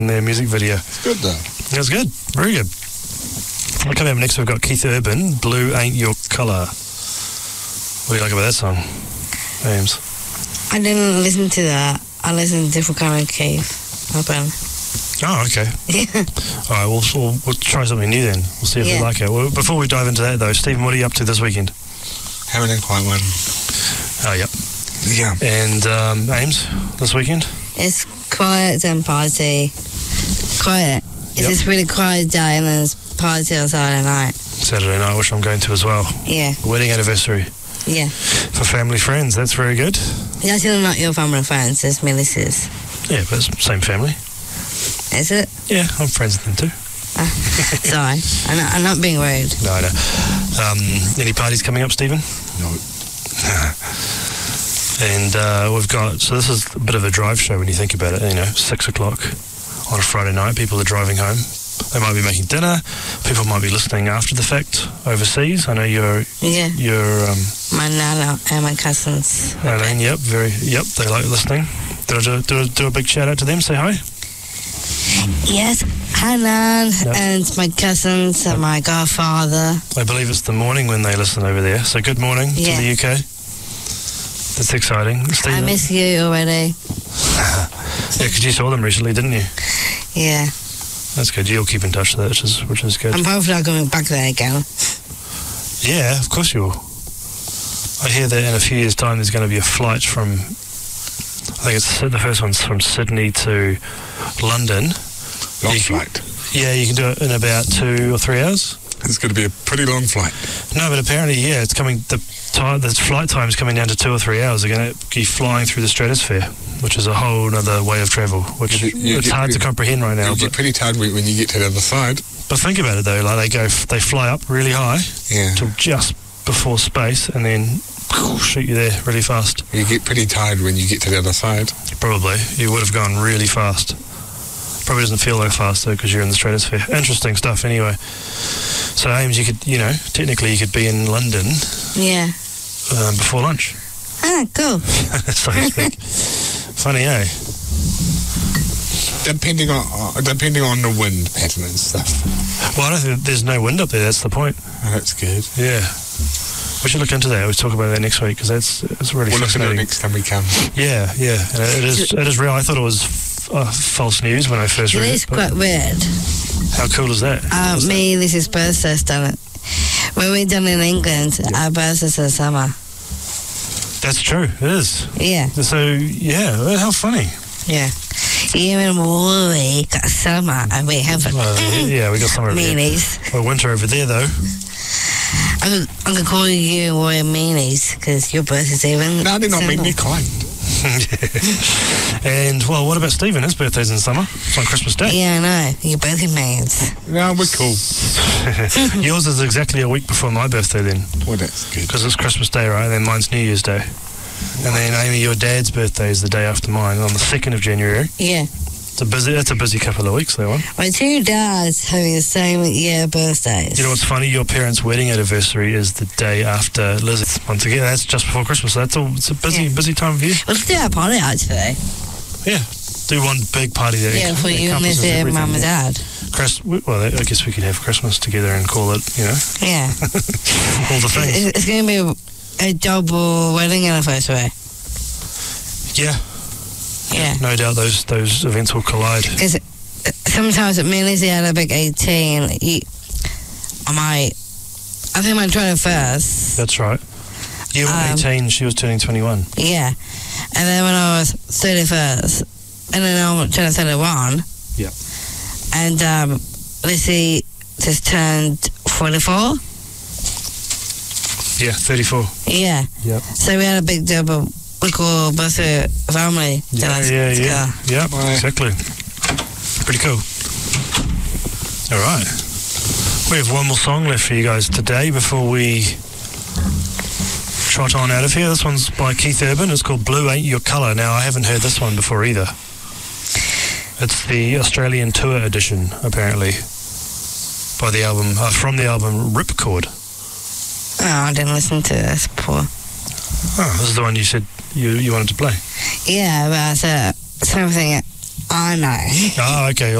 in their music video. It's good though. It was good. Very good. Coming up next, we've got Keith Urban, Blue Ain't Your Colour. What do you like about that song, James? I didn't listen to that. I listened to different kind of Keith Urban. Oh, okay. Yeah. All right, we'll try something new then. We'll see if we like it. Well, before we dive into that, though, Stephen, what are you up to this weekend? Having a quiet one. Oh, yep. Yeah. And Ames, this weekend? It's quiet and party. Quiet. It's just really quiet day and then there's party on Saturday night. Saturday night, which I'm going to as well. Yeah. Wedding anniversary. Yeah. For family friends, that's very good. It's actually not your family friends, it's Melissa's. Yeah, but it's the same family. Is it? Yeah, I'm friends with them too. Sorry, I'm not being rude. No, I know. Any parties coming up, Stephen? No. And we've got, so this is a bit of a drive show when you think about it, 6 o'clock on a Friday night, people are driving home. They might be making dinner, people might be listening after the fact overseas. I know you're my nana and my cousins. Eileen, they like listening. Did I do a big shout out to them, say hi? Yes, Hanan and my cousins and my godfather. I believe it's the morning when they listen over there, so good morning to the UK. That's exciting. Stephen? I miss you already. Yeah, because you saw them recently, didn't you? Yeah. That's good. You'll keep in touch with that, which is good. I'm probably not going back there again. Yeah, of course you will. I hear that in a few years' time there's going to be a flight from, I think it's the first one's from Sydney to London. Long flight. Yeah, you can do it in about 2 or 3 hours. It's going to be a pretty long flight. No, but apparently, it's coming. The flight time is coming down to 2 or 3 hours. They're going to be flying through the stratosphere, which is a whole other way of travel, which it's hard to comprehend right now. You get pretty tired when you get to the other side. But think about it though, like they fly up really high till just before space, and then shoot you there really fast. You get pretty tired when you get to the other side. Probably. You would have gone really fast. Probably doesn't feel like fast though because you're in the stratosphere. Interesting stuff anyway. So Ames, you could, technically you could be in London before lunch. Ah, cool. So to speak. Funny, eh? Depending on the wind pattern and stuff. Well, I don't think there's no wind up there, that's the point. Oh, that's good. Yeah. We should look into that. We'll talk about that next week because it's really fascinating. We'll look at it next time we come. Yeah. And it is real. I thought it was false news when I first read it. It is quite weird. How cool is that? This is birthdays done it. When we done in England, our birthdays are summer. That's true. It is. Yeah. So how funny. Yeah. Even we got summer and we haven't. We got summer over meanies. Here. Well, winter over there though. I'm gonna call you Royal Meanies because your birthday's even. No, they're not meanly kind. And well, what about Stephen? His birthday's in summer. It's on Christmas Day. Yeah, I know. Your birthday means. No, we're cool. Yours is exactly a week before my birthday then. Well, that's good. Because it's Christmas Day, right? And then mine's New Year's Day. And then Amy, your dad's birthday is the day after mine, on the 2nd of January. Yeah. That's a busy couple of weeks, that one. My 2 dads having the same year birthdays. You know what's funny? Your parents' wedding anniversary is the day after Lizzie's. Once again, that's just before Christmas. So it's a busy time of year. Let's do our party out today. Yeah. Do one big party there. Yeah, for you and Lizzie, mum and dad. Well, I guess we could have Christmas together and call it, Yeah. all the things. It's going to be a double wedding anniversary. Yeah. Yeah. No doubt those events will collide. Because sometimes me and Lizzie had a big 18. I think my 21st. That's right. You were 18, she was turning 21. Yeah. And then when I was 31st, and then I'm turning 31. Yeah. And Lizzie just turned 44. Yeah, 34. Yeah. Yep. So we had a big double. We call both a family. Yeah, exactly. Pretty cool. All right. We have one more song left for you guys today before we trot on out of here. This one's by Keith Urban. It's called Blue Ain't Your Colour. Now, I haven't heard this one before either. It's the Australian tour edition, apparently, by the album, from the album Ripcord. Oh, I didn't listen to this before. Oh, this is the one you said you wanted to play. Yeah, but something I know. Ah, okay.